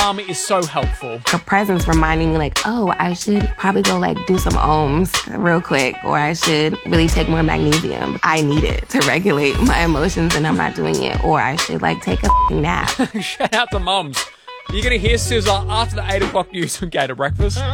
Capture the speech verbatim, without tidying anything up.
mum is so helpful. Her presence reminding me like, oh, I should probably go like do some ohms real quick, or I should really take more magnesium. I need it to regulate my emotions and I'm not doing it. Or I should like take a f***ing nap. Shout out to mums. You're going to hear Suza after the eight o'clock news on Gator Breakfast.